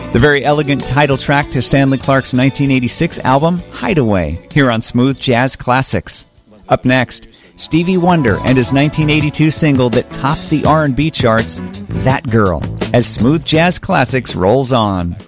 The very elegant title track to Stanley Clarke's 1986 album, Hideaway, here on Smooth Jazz Classics. Up next, Stevie Wonder and his 1982 single that topped the R&B charts, That Girl, as Smooth Jazz Classics rolls on.